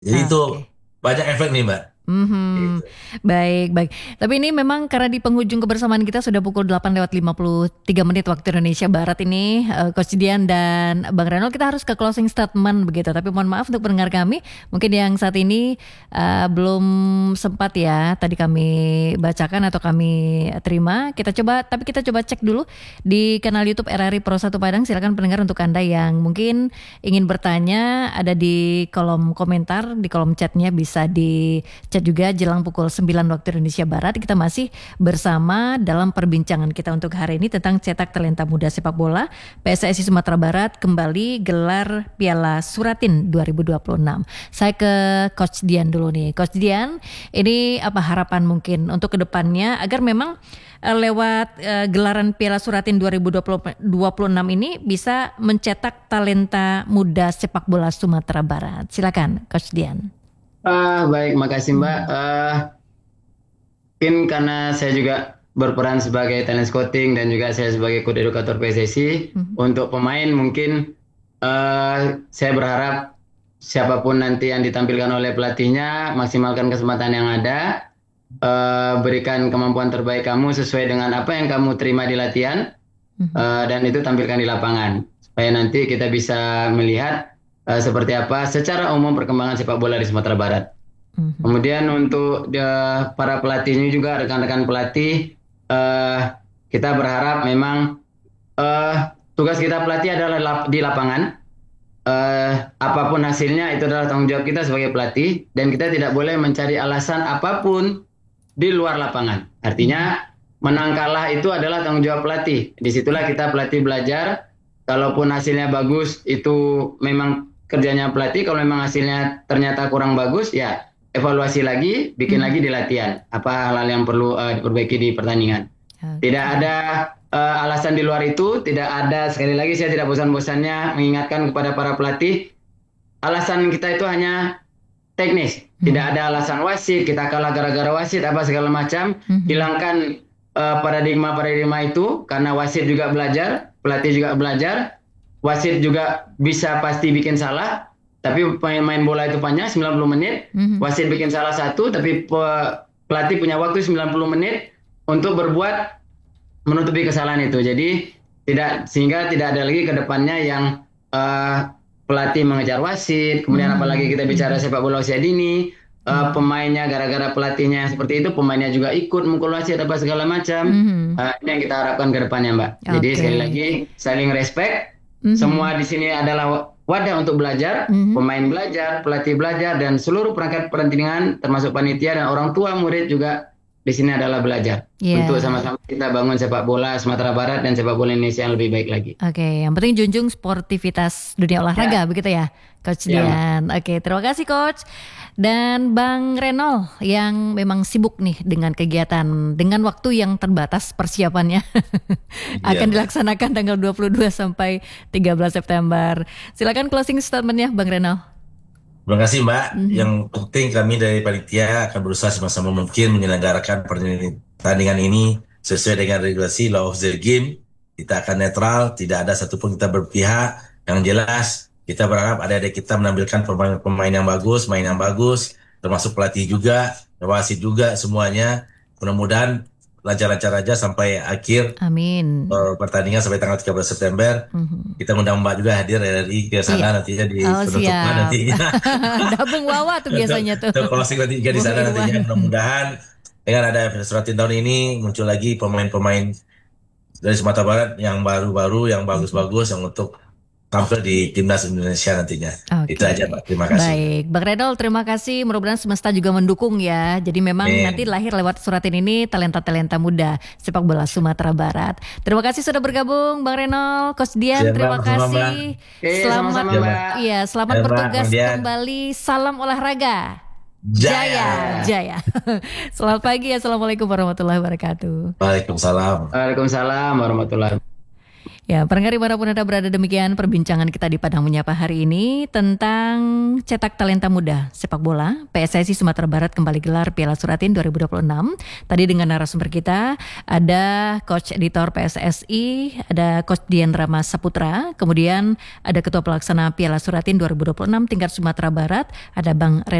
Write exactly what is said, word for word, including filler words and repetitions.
Jadi itu Oke. banyak efek nih Mbak. Mhm. Gitu. Baik, baik. Tapi ini memang karena di penghujung kebersamaan kita sudah pukul delapan lewat lima puluh tiga menit waktu Indonesia Barat ini, eee, Coach Dian dan Bang Reno kita harus ke closing statement begitu. Tapi mohon maaf untuk pendengar kami, mungkin yang saat ini, eee, belum sempat ya tadi kami bacakan atau kami terima. Kita coba tapi kita coba cek dulu di kanal YouTube R R I Pro satu Padang. Silakan pendengar untuk Anda yang mungkin ingin bertanya ada di kolom komentar, di kolom chatnya bisa di chat juga jelang pukul sembilan waktu Indonesia Barat. Kita masih bersama dalam perbincangan kita untuk hari ini tentang cetak talenta muda sepak bola. P S S I Sumatera Barat kembali gelar Piala Suratin dua ribu dua puluh enam. Saya ke Coach Dian dulu nih. Coach Dian, ini apa harapan mungkin untuk kedepannya agar memang eh, lewat eh, gelaran Piala Suratin dua ribu dua puluh enam ini bisa mencetak talenta muda sepak bola Sumatera Barat. Silakan Coach Dian. Ah, baik, makasih Mbak. Hmm. Ah, mungkin karena saya juga berperan sebagai talent scouting dan juga saya sebagai coach edukator P S S I Hmm. untuk pemain mungkin ah, saya berharap siapapun nanti yang ditampilkan oleh pelatihnya maksimalkan kesempatan yang ada, ah, berikan kemampuan terbaik kamu sesuai dengan apa yang kamu terima di latihan, Hmm. ah, dan itu tampilkan di lapangan supaya nanti kita bisa melihat ah, seperti apa secara umum perkembangan sepak bola di Sumatera Barat. Hmm. Kemudian untuk dia, para pelatihnya juga rekan-rekan pelatih, eh, kita berharap memang eh, tugas kita pelatih adalah lap- di lapangan. Eh, apapun hasilnya itu adalah tanggung jawab kita sebagai pelatih dan kita tidak boleh mencari alasan apapun di luar lapangan. Artinya menang kalah itu adalah tanggung jawab pelatih. Disitulah kita pelatih belajar. Kalaupun hasilnya bagus itu memang kerjanya pelatih. Kalau memang hasilnya ternyata kurang bagus ya evaluasi lagi, bikin Hmm. lagi di latihan. Apa hal-hal yang perlu uh, diperbaiki di pertandingan. Oke. Tidak ada uh, alasan di luar itu, tidak ada, sekali lagi saya tidak bosan-bosannya mengingatkan kepada para pelatih, alasan kita itu hanya teknis. Tidak Hmm. ada alasan wasit, kita kalah gara-gara wasit, apa segala macam. Hmm. Hilangkan uh, paradigma-paradigma itu, karena wasit juga belajar, pelatih juga belajar, wasit juga bisa pasti bikin salah, tapi main bola itu panjang sembilan puluh menit, Hmm. wasit bikin salah satu, tapi pe- pelatih punya waktu sembilan puluh menit untuk berbuat menutupi kesalahan itu. Jadi tidak sehingga tidak ada lagi ke depannya yang uh, pelatih mengejar wasit, kemudian apalagi kita bicara Hmm. sepak bola usia dini, uh, Iya. pemainnya gara-gara pelatihnya seperti itu, pemainnya juga ikut mukul wasit apa segala macam. Hmm. Uh, ini yang kita harapkan ke depannya, Mbak. Jadi Oke. sekali lagi saling respect. Hmm. Semua di sini adalah wadah untuk belajar, Hmm. pemain belajar, pelatih belajar, dan seluruh perangkat pertandingan termasuk panitia dan orang tua murid juga di sini adalah belajar. Iya. Untuk sama-sama kita bangun sepak bola Sumatera Barat dan sepak bola Indonesia yang lebih baik lagi. Oke, yang penting junjung sportivitas dunia olahraga Ya, begitu ya, Coach ya, Mbak. Dian. Oke, terima kasih Coach. Dan Bang Renol yang memang sibuk nih dengan kegiatan dengan waktu yang terbatas persiapannya Iya akan Mbak. dilaksanakan tanggal dua puluh dua sampai tiga belas September. Silakan closing statementnya Bang Renol. Terima kasih Mbak. Mhm. Yang penting kami dari panitia akan berusaha semaksimal mungkin menyelenggarakan pertandingan ini sesuai dengan regulasi law of the game. Kita akan netral, tidak ada satupun kita berpihak. Yang jelas kita berharap adik-adik kita menampilkan pemain-pemain yang bagus, main yang bagus, termasuk pelatih juga, wasit juga semuanya. Mudah-mudahan lancar-lancar aja sampai akhir Amin. uh, pertandingan sampai tanggal tiga belas September. Mhm. Kita undang Mbak juga hadir dari ke Iya. sana nantinya di Oh penutupan siap. nantinya. Dabung Wawa tuh Untuk, biasanya tuh. untuk closing nanti juga di Bung sana Irwan. nantinya mudah-mudahan dengan ada Suratin tahun ini muncul lagi pemain-pemain dari Sumatera Barat yang baru-baru, yang bagus-bagus yang untuk tampil di timnas Indonesia nantinya. Oke, Itu aja Pak. Terima kasih. baik. Bang Renol, terima kasih. Mudah-mudahan semesta juga mendukung ya. Jadi memang nanti Amin. lahir lewat Suratin ini talenta-talenta muda sepak bola Sumatera Barat. Terima kasih sudah bergabung, Bang Renol. Coach Dian, Siap Mbak, terima sama-sama Mbak. kasih. Oke, Selamat, sama-sama Ya Mbak. Mbak. iya, selamat Ya Mbak, bertugas kemudian kembali. Salam olahraga. Jaya. Jaya, jaya. Selamat pagi. Assalamualaikum warahmatullahi wabarakatuh. Waalaikumsalam. Waalaikumsalam warahmatullahi wabarakatuh. Ya, pendengar dimanapun Anda berada, demikian perbincangan kita di Padang Menyapa hari ini tentang cetak talenta muda sepak bola. P S S I Sumatera Barat kembali gelar Piala Suratin dua ribu dua puluh enam. Tadi dengan narasumber kita ada Coach Editor P S S I, ada Coach Dian Rama Saputra, kemudian ada Ketua Pelaksana Piala Suratin dua ribu dua puluh enam tingkat Sumatera Barat, ada Bang